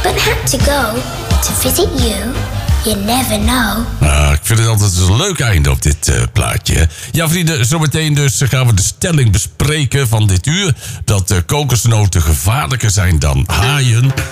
but had to go to visit you. You never know. Ik vind het altijd een leuk einde op dit plaatje. Ja, vrienden, zometeen dus gaan we de stelling bespreken van dit uur. Dat kokosnoten gevaarlijker zijn dan haaien.